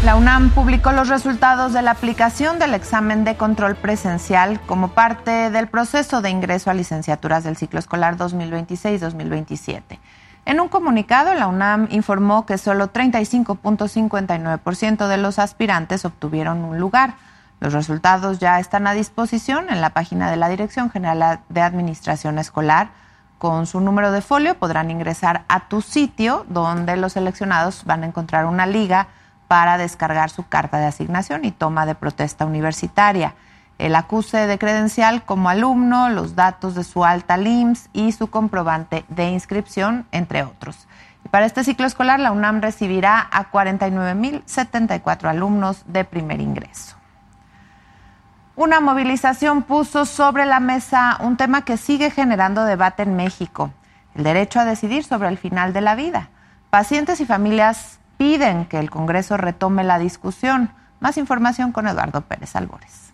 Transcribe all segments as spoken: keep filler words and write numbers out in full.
La UNAM publicó los resultados de la aplicación del examen de control presencial como parte del proceso de ingreso a licenciaturas del ciclo escolar dos mil veintiséis dos mil veintisiete. En un comunicado, la UNAM informó que solo treinta y cinco punto cincuenta y nueve por ciento de los aspirantes obtuvieron un lugar. Los resultados ya están a disposición en la página de la Dirección General de Administración Escolar. Con su número de folio podrán ingresar a tu sitio, donde los seleccionados van a encontrar una liga para descargar su carta de asignación y toma de protesta universitaria, el acuse de credencial como alumno, los datos de su alta L I M S S y su comprobante de inscripción, entre otros. Y para este ciclo escolar, la UNAM recibirá a cuarenta y nueve mil setenta y cuatro alumnos de primer ingreso. Una movilización puso sobre la mesa un tema que sigue generando debate en México: el derecho a decidir sobre el final de la vida. Pacientes y familias piden que el Congreso retome la discusión. Más información con Eduardo Pérez Albores.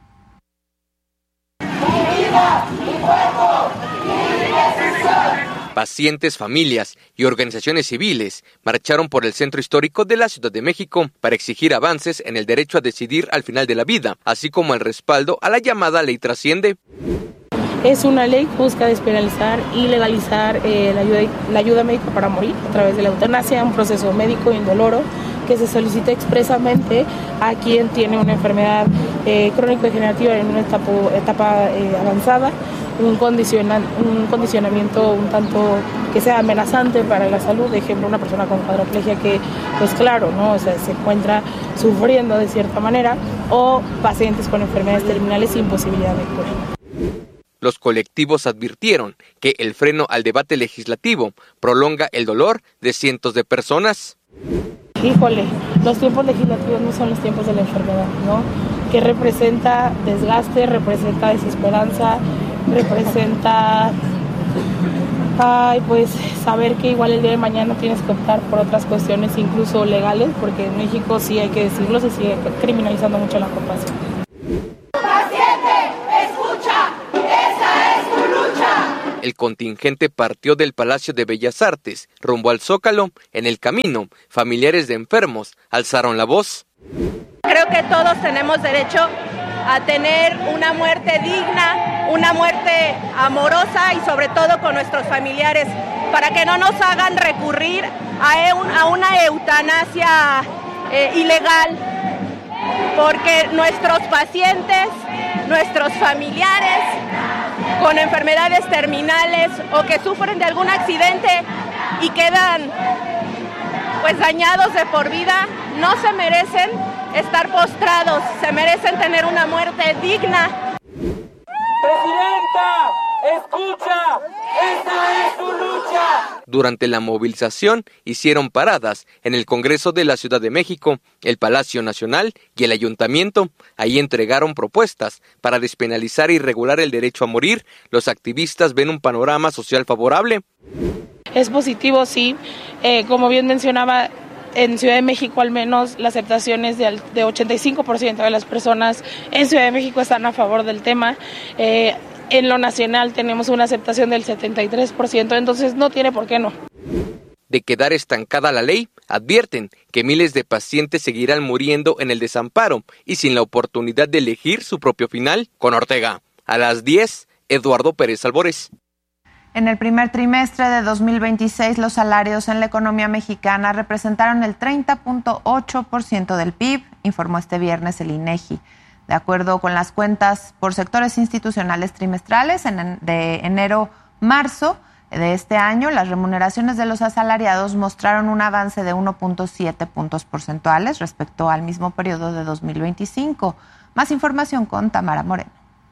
Pacientes, familias y organizaciones civiles marcharon por el centro histórico de la Ciudad de México para exigir avances en el derecho a decidir al final de la vida, así como el respaldo a la llamada Ley Trasciende. Es una ley que busca despenalizar y legalizar eh, la, ayuda, la ayuda médica para morir a través de la eutanasia, un proceso médico indoloro que se solicita expresamente a quien tiene una enfermedad eh, crónico-degenerativa en una etapa, etapa eh, avanzada, un, condiciona, un condicionamiento un tanto que sea amenazante para la salud, de ejemplo, una persona con cuadriplegia que, pues claro, ¿no? O sea, se encuentra sufriendo de cierta manera, o pacientes con enfermedades terminales sin posibilidad de cura. Los colectivos advirtieron que el freno al debate legislativo prolonga el dolor de cientos de personas. Híjole, los tiempos legislativos no son los tiempos de la enfermedad, ¿no? Que representa desgaste, representa desesperanza, representa, ay, pues saber que igual el día de mañana tienes que optar por otras cuestiones, incluso legales, porque en México sí hay que decirlo, se sigue criminalizando mucho la compasión. El contingente partió del Palacio de Bellas Artes rumbo al Zócalo. En el camino, familiares de enfermos alzaron la voz. Creo que todos tenemos derecho a tener una muerte digna, una muerte amorosa y sobre todo con nuestros familiares, para que no nos hagan recurrir a, un, a una eutanasia eh, ilegal, porque nuestros pacientes, nuestros familiares con enfermedades terminales o que sufren de algún accidente y quedan pues dañados de por vida, no se merecen estar postrados, se merecen tener una muerte digna. ¡Presidenta! ¡Escucha! ¡Esta es tu lucha! Durante la movilización hicieron paradas en el Congreso de la Ciudad de México, el Palacio Nacional y el Ayuntamiento. Ahí entregaron propuestas para despenalizar y regular el derecho a morir. Los activistas ven un panorama social favorable. Es positivo, sí. Eh, como bien mencionaba, en Ciudad de México al menos la aceptación es de, de ochenta y cinco por ciento de las personas en Ciudad de México están a favor del tema. Eh, en lo nacional tenemos una aceptación del setenta y tres por ciento, entonces no tiene por qué no. De quedar estancada la ley, advierten que miles de pacientes seguirán muriendo en el desamparo y sin la oportunidad de elegir su propio final. Con Ortega, a las diez, Eduardo Pérez Albores. En el primer trimestre de dos mil veintiséis, los salarios en la economía mexicana representaron el treinta punto ocho por ciento del P I B, informó este viernes el INEGI. De acuerdo con las cuentas por sectores institucionales trimestrales, en, de enero-marzo de este año, las remuneraciones de los asalariados mostraron un avance de uno punto siete puntos porcentuales respecto al mismo periodo de dos mil veinticinco. Más información con Tamara Moreno.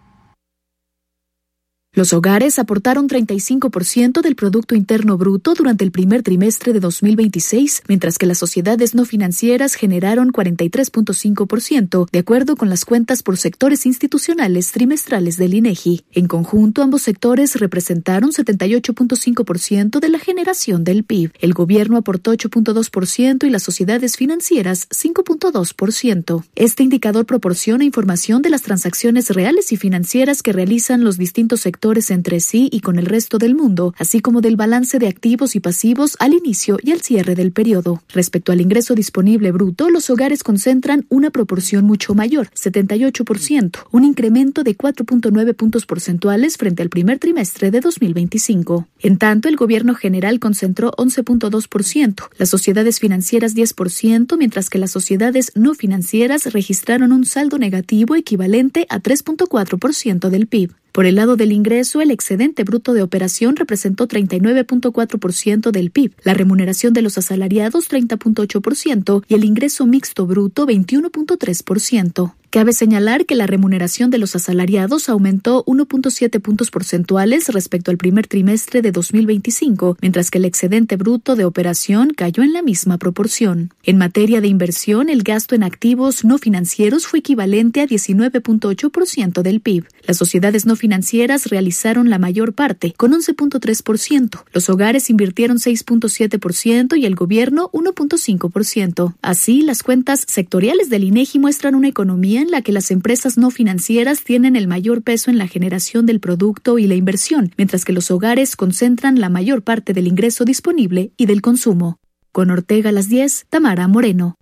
Los hogares aportaron treinta y cinco por ciento del Producto Interno Bruto durante el primer trimestre de dos mil veintiséis, mientras que las sociedades no financieras generaron cuarenta y tres punto cinco por ciento, de acuerdo con las cuentas por sectores institucionales trimestrales del INEGI. En conjunto, ambos sectores representaron setenta y ocho punto cinco por ciento de la generación del P I B. El gobierno aportó ocho punto dos por ciento y las sociedades financieras cinco punto dos por ciento. Este indicador proporciona información de las transacciones reales y financieras que realizan los distintos sectores sectores entre sí y con el resto del mundo, así como del balance de activos y pasivos al inicio y al cierre del periodo. Respecto al ingreso disponible bruto, los hogares concentran una proporción mucho mayor, setenta y ocho por ciento, un incremento de cuatro punto nueve puntos porcentuales frente al primer trimestre de dos mil veinticinco. En tanto, el gobierno general concentró once punto dos por ciento, las sociedades financieras diez por ciento, mientras que las sociedades no financieras registraron un saldo negativo equivalente a tres punto cuatro por ciento del P I B. Por el lado del ingreso, el excedente bruto de operación representó treinta y nueve punto cuatro por ciento del P I B, la remuneración de los asalariados treinta punto ocho por ciento y el ingreso mixto bruto veintiuno punto tres por ciento. Cabe señalar que la remuneración de los asalariados aumentó uno punto siete puntos porcentuales respecto al primer trimestre de dos mil veinticinco, mientras que el excedente bruto de operación cayó en la misma proporción. En materia de inversión, el gasto en activos no financieros fue equivalente a diecinueve punto ocho por ciento del P I B. Las sociedades no financieras realizaron la mayor parte, con once punto tres por ciento. Los hogares invirtieron seis punto siete por ciento y el gobierno uno punto cinco por ciento. Así, las cuentas sectoriales del INEGI muestran una economía en la que las empresas no financieras tienen el mayor peso en la generación del producto y la inversión, mientras que los hogares concentran la mayor parte del ingreso disponible y del consumo. Con Ortega a las diez, Tamara Moreno.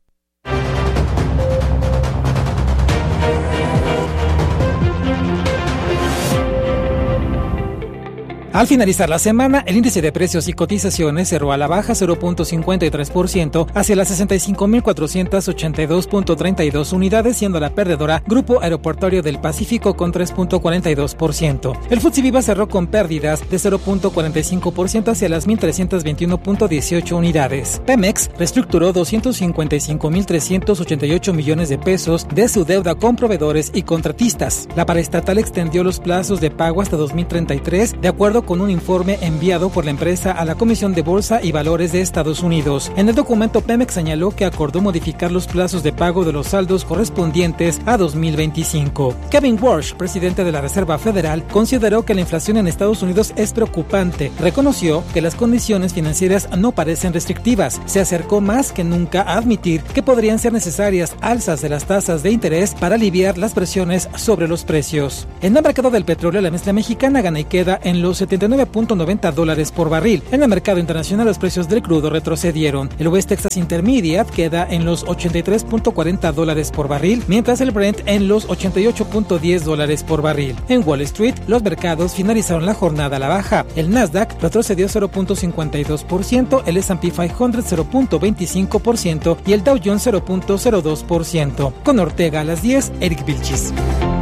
Al finalizar la semana, el índice de precios y cotizaciones cerró a la baja cero punto cincuenta y tres por ciento hacia las sesenta y cinco mil cuatrocientos ochenta y dos punto treinta y dos unidades, siendo la perdedora Grupo Aeroportuario del Pacífico con tres punto cuarenta y dos por ciento. El F T S E Viva cerró con pérdidas de cero punto cuarenta y cinco por ciento hacia las mil trescientos veintiuno punto dieciocho unidades. Pemex reestructuró doscientos cincuenta y cinco mil trescientos ochenta y ocho millones de pesos de su deuda con proveedores y contratistas. La paraestatal extendió los plazos de pago hasta dos mil treinta y tres, de acuerdo con un informe enviado por la empresa a la Comisión de Bolsa y Valores de Estados Unidos. En el documento, Pemex señaló que acordó modificar los plazos de pago de los saldos correspondientes a dos mil veinticinco. Kevin Warsh, presidente de la Reserva Federal, consideró que la inflación en Estados Unidos es preocupante. Reconoció que las condiciones financieras no parecen restrictivas. Se acercó más que nunca a admitir que podrían ser necesarias alzas de las tasas de interés para aliviar las presiones sobre los precios. En el mercado del petróleo, la mezcla mexicana gana y queda en los setenta y nueve punto noventa dólares por barril. En el mercado internacional, los precios del crudo retrocedieron. El West Texas Intermediate queda en los ochenta y tres punto cuarenta dólares por barril, mientras el Brent en los ochenta y ocho punto diez dólares por barril. En Wall Street, los mercados finalizaron la jornada a la baja. El Nasdaq retrocedió cero punto cincuenta y dos por ciento, el ese and pe quinientos cero punto veinticinco por ciento y el Dow Jones cero punto cero dos por ciento. Con Ortega a las diez, Eric Vilchis.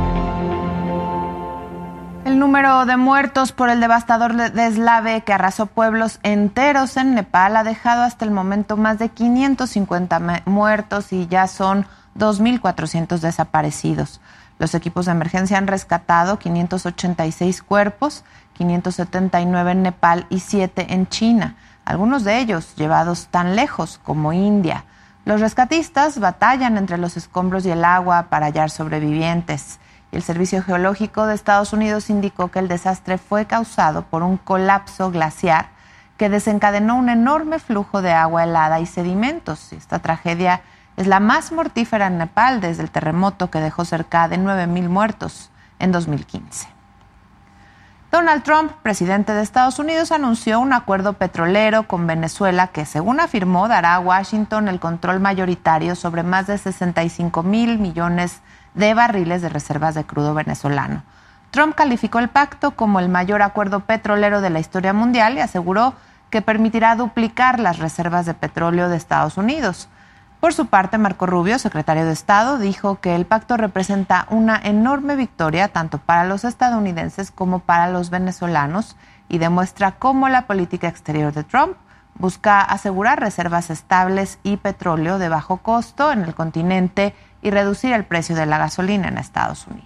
El número de muertos por el devastador deslave que arrasó pueblos enteros en Nepal ha dejado hasta el momento más de quinientos cincuenta muertos y ya son dos mil cuatrocientos desaparecidos. Los equipos de emergencia han rescatado quinientos ochenta y seis cuerpos, quinientos setenta y nueve en Nepal y siete en China, algunos de ellos llevados tan lejos como India. Los rescatistas batallan entre los escombros y el agua para hallar sobrevivientes. El Servicio Geológico de Estados Unidos indicó que el desastre fue causado por un colapso glaciar que desencadenó un enorme flujo de agua helada y sedimentos. Esta tragedia es la más mortífera en Nepal desde el terremoto que dejó cerca de nueve mil muertos en dos mil quince. Donald Trump, presidente de Estados Unidos, anunció un acuerdo petrolero con Venezuela que, según afirmó, dará a Washington el control mayoritario sobre más de sesenta y cinco mil millones de barriles de reservas de crudo venezolano. Trump calificó el pacto como el mayor acuerdo petrolero de la historia mundial y aseguró que permitirá duplicar las reservas de petróleo de Estados Unidos. Por su parte, Marco Rubio, secretario de Estado, dijo que el pacto representa una enorme victoria tanto para los estadounidenses como para los venezolanos y demuestra cómo la política exterior de Trump busca asegurar reservas estables y petróleo de bajo costo en el continente y reducir el precio de la gasolina en Estados Unidos.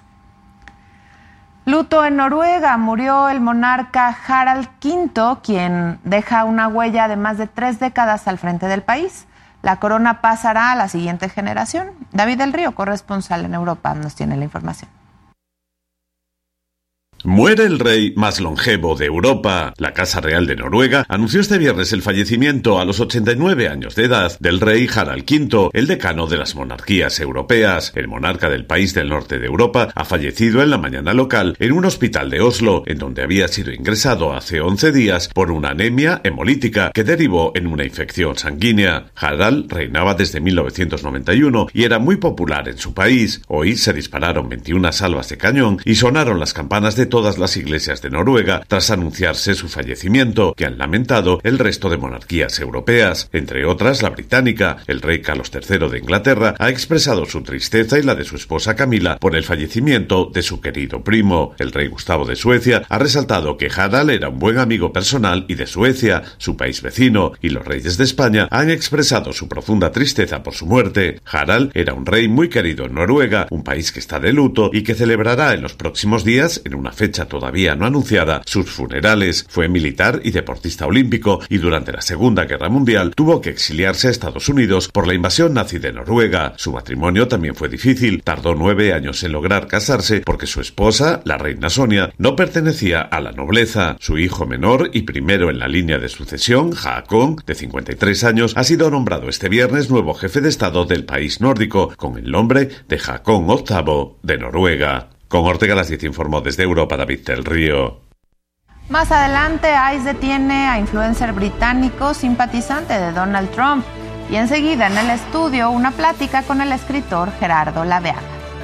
Luto en Noruega. Murió el monarca Harald quinto, quien deja una huella de más de tres décadas al frente del país. La corona pasará a la siguiente generación. David del Río, corresponsal en Europa, nos tiene la información. Muere el rey más longevo de Europa. La Casa Real de Noruega anunció este viernes el fallecimiento a los ochenta y nueve años de edad del rey Harald quinto, el decano de las monarquías europeas. El monarca del país del norte de Europa ha fallecido en la mañana local en un hospital de Oslo, en donde había sido ingresado hace once días por una anemia hemolítica que derivó en una infección sanguínea. Harald reinaba desde mil novecientos noventa y uno y era muy popular en su país. Hoy se dispararon veintiuna salvas de cañón y sonaron las campanas de todas las iglesias de Noruega tras anunciarse su fallecimiento, que han lamentado el resto de monarquías europeas, entre otras la británica. El rey Carlos tercero de Inglaterra ha expresado su tristeza y la de su esposa Camila por el fallecimiento de su querido primo. El rey Gustavo de Suecia ha resaltado que Harald era un buen amigo personal y de Suecia, su país vecino, y los reyes de España han expresado su profunda tristeza por su muerte. Harald era un rey muy querido en Noruega, un país que está de luto y que celebrará en los próximos días, en una fecha todavía no anunciada, sus funerales. Fue militar y deportista olímpico y durante la Segunda Guerra Mundial tuvo que exiliarse a Estados Unidos por la invasión nazi de Noruega. Su matrimonio también fue difícil. Tardó nueve años en lograr casarse porque su esposa, la reina Sonia, no pertenecía a la nobleza. Su hijo menor y primero en la línea de sucesión, Haakon, de cincuenta y tres años, ha sido nombrado este viernes nuevo jefe de Estado del país nórdico, con el nombre de Haakon octavo de Noruega. Con Ortega a las diez informó desde Europa David del Río. Más adelante, ICE detiene a influencer británico simpatizante de Donald Trump. Y enseguida en el estudio, una plática con el escritor Gerardo Laveaga.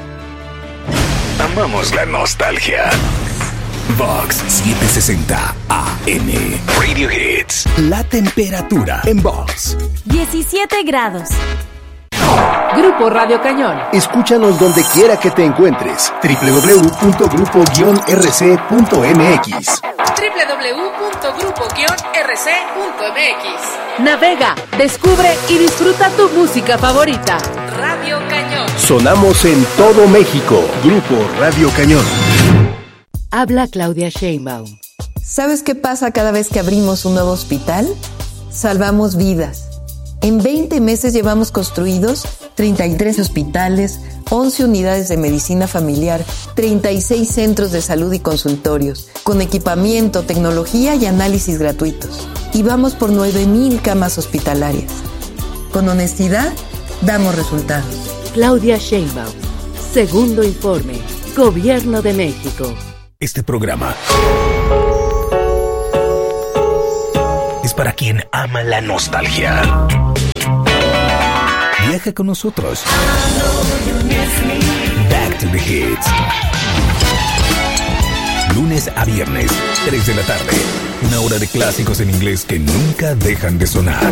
Amamos la nostalgia. Vox setecientos sesenta A M. Radio Hits. La temperatura en Vox. diecisiete grados. Grupo Radio Cañón. Escúchanos donde quiera que te encuentres. doble u doble u doble u punto grupo guion r c punto m x. doble u doble u doble u punto grupo guion r c punto m x. Navega, descubre y disfruta tu música favorita. Radio Cañón. Sonamos en todo México. Grupo Radio Cañón. Habla Claudia Sheinbaum. ¿Sabes qué pasa cada vez que abrimos un nuevo hospital? Salvamos vidas. En veinte meses llevamos construidos treinta y tres hospitales, once unidades de medicina familiar, treinta y seis centros de salud y consultorios, con equipamiento, tecnología y análisis gratuitos. Y vamos por nueve mil camas hospitalarias. Con honestidad, damos resultados. Claudia Sheinbaum. Segundo informe. Gobierno de México. Este programa es para quien ama la nostalgia. Viaja con nosotros. Back to the Hits. Lunes a viernes, tres de la tarde. Una hora de clásicos en inglés que nunca dejan de sonar.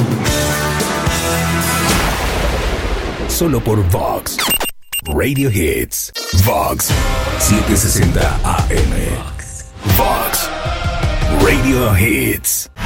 Solo por Vox. Radio Hits. Vox setecientos sesenta A M. Vox Radio Hits.